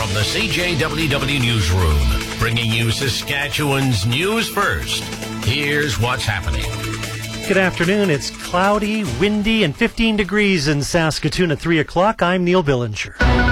From the CJWW Newsroom, bringing you Saskatchewan's news first. Here's what's happening. Good afternoon. It's cloudy, windy, and 15 degrees in Saskatoon at 3 o'clock. I'm Neil Billinger.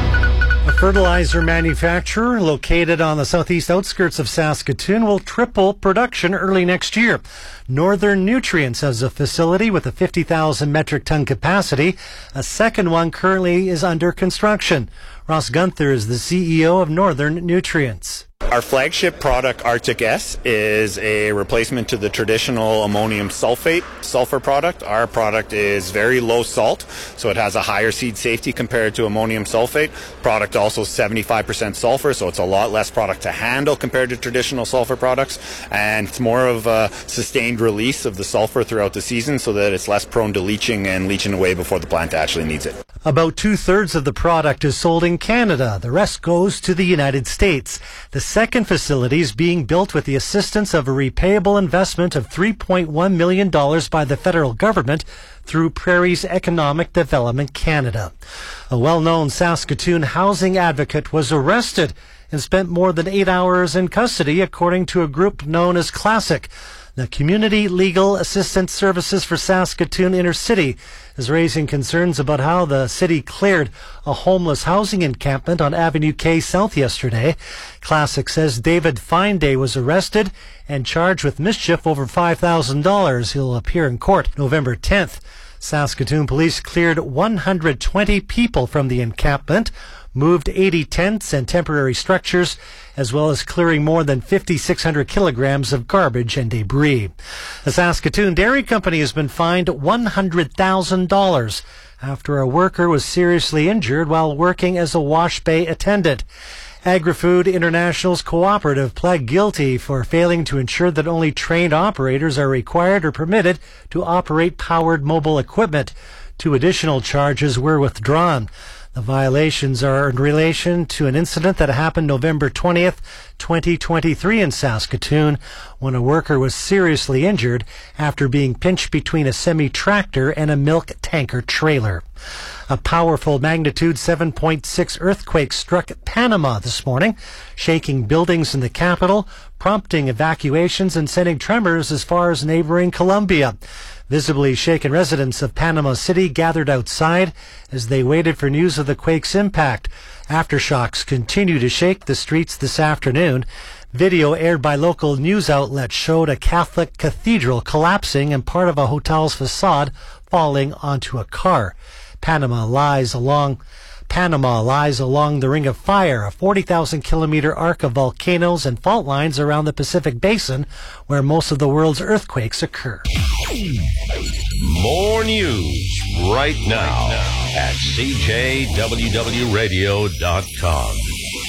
A fertilizer manufacturer located on the southeast outskirts of Saskatoon will triple production early next year. Northern Nutrients has a facility with a 50,000 metric ton capacity. A second one currently is under construction. Ross Gunther is the CEO of Northern Nutrients. Our flagship product, Arctic S, is a replacement to the traditional ammonium sulfate sulfur product. Our product is very low salt, so it has a higher seed safety compared to ammonium sulfate. Product also 75% sulfur, so it's a lot less product to handle compared to traditional sulfur products. And it's more of a sustained release of the sulfur throughout the season so that it's less prone to leaching and leaching away before the plant actually needs it. About 2/3 of the product is sold in Canada. The rest goes to the United States. The second facility is being built with the assistance of a repayable investment of $3.1 million by the federal government through Prairie's Economic Development Canada. A well-known Saskatoon housing advocate was arrested and spent more than 8 hours in custody, according to a group known as Classic. The Community Legal Assistance Services for Saskatoon Inner City is raising concerns about how the city cleared a homeless housing encampment on Avenue K South yesterday. Classic says David Fineday was arrested and charged with mischief over $5,000. He'll appear in court November 10th. Saskatoon police cleared 120 people from the encampment, moved 80 tents and temporary structures, as well as clearing more than 5,600 kilograms of garbage and debris. The Saskatoon Dairy Company has been fined $100,000 after a worker was seriously injured while working as a wash bay attendant. Agri-Food International's cooperative pled guilty for failing to ensure that only trained operators are required or permitted to operate powered mobile equipment. 2 additional charges were withdrawn. The violations are in relation to an incident that happened November 20th, 2023 in Saskatoon when a worker was seriously injured after being pinched between a semi-tractor and a milk tanker trailer. A powerful magnitude 7.6 earthquake struck Panama this morning, shaking buildings in the capital, prompting evacuations and sending tremors as far as neighboring Colombia. Visibly shaken residents of Panama City gathered outside as they waited for news of the quake's impact. Aftershocks continue to shake the streets this afternoon. Video aired by local news outlets showed a Catholic cathedral collapsing and part of a hotel's facade falling onto a car. Panama lies along the Ring of Fire, a 40,000-kilometer arc of volcanoes and fault lines around the Pacific Basin, where most of the world's earthquakes occur. More news right now at CJWWRadio.com.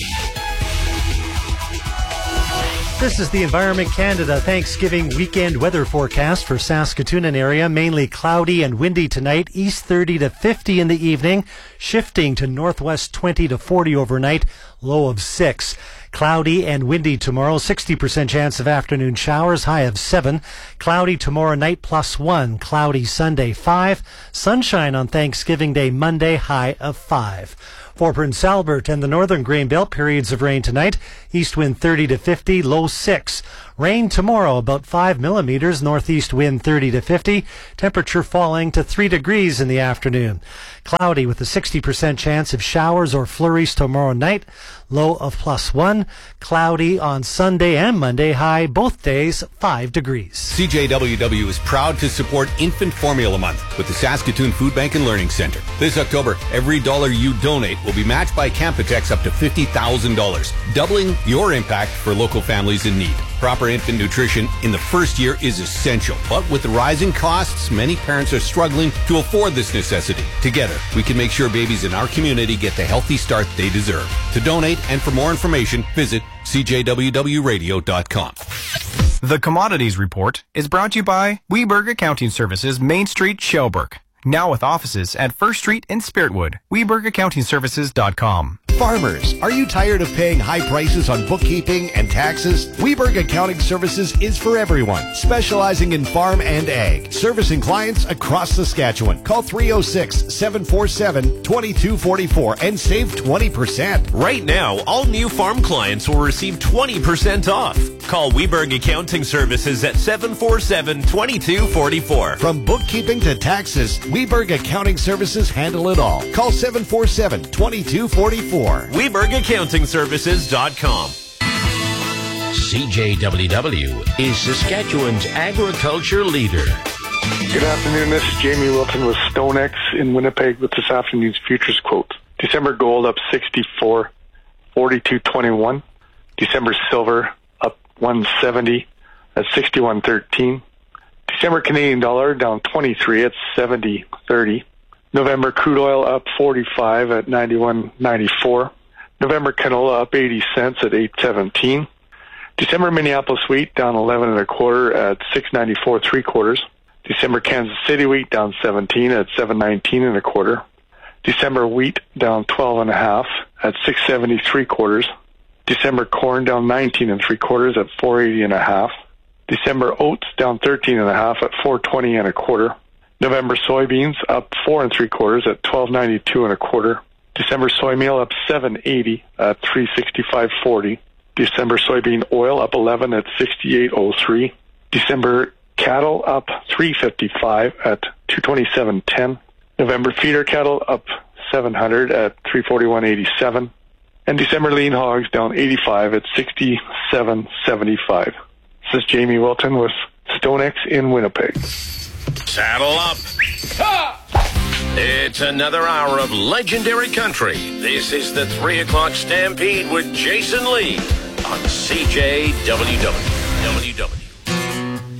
This is the Environment Canada Thanksgiving weekend weather forecast for Saskatoon and area. Mainly cloudy and windy tonight, east 30 to 50 in the evening, shifting to northwest 20 to 40 overnight, low of 6. Cloudy and windy tomorrow, 60% chance of afternoon showers, high of 7. Cloudy tomorrow night, +1. Cloudy Sunday, 5. Sunshine on Thanksgiving Day, Monday, high of 5. For Prince Albert and the northern Grain Belt, periods of rain tonight. East wind 30 to 50, low 6. Rain tomorrow, about 5 millimeters. Northeast wind 30 to 50. Temperature falling to 3 degrees in the afternoon. Cloudy with a 60% chance of showers or flurries tomorrow night. Low of +1. Cloudy on Sunday and Monday. High both days 5 degrees. CJWW is proud to support Infant Formula Month with the Saskatoon Food Bank and Learning Center. This October, every dollar you donate will be matched by Campotex up to $50,000, doubling your impact for local families in need. Proper infant nutrition in the first year is essential, but with the rising costs, many parents are struggling to afford this necessity. Together, we can make sure babies in our community get the healthy start they deserve. To donate and for more information, visit CJWWRadio.com. The Commodities Report is brought to you by Weberg Accounting Services, Main Street, Shelburne. Now with offices at First Street and Spiritwood. WebergAccountingServices.com. Farmers, are you tired of paying high prices on bookkeeping and taxes? Weberg Accounting Services is for everyone, specializing in farm and ag, servicing clients across Saskatchewan. Call 306-747-2244 and save 20%. Right now, all new farm clients will receive 20% off. Call Weberg Accounting Services at 747-2244. From bookkeeping to taxes, Weberg Accounting Services handle it all. Call 747-2244. WebergAccountingServices.com. CJWW is Saskatchewan's agriculture leader. Good afternoon. This is Jamie Wilton with StoneX in Winnipeg with this afternoon's futures quote. December gold up 64, 42.21. December silver up 170 at 61.13. December Canadian dollar down 23 at 70.30. November crude oil up 45 at 91.94. November canola up 80 cents at 8.17. December Minneapolis wheat down 11 1/4 at 6.94 3/4. December Kansas City wheat down 17 at 7.19 1/4. December wheat down 12 1/2 at 6.70 3/4. December corn down 19 3/4 at 4.80 1/2. December oats down 13 1/2 at 4.20 1/4. November soybeans up 4 3/4 at 12.92 1/4. December soy meal up 7.80 at 365.40. December soybean oil up 11 at 68.03. December cattle up 355 at 227.10. November feeder cattle up 700 at 341.87. And December lean hogs down 85 at 67.75. This is Jamie Wilton with StoneX in Winnipeg. Saddle up. It's another hour of legendary country. This is the 3 o'clock Stampede with Jason Lee on CJWW.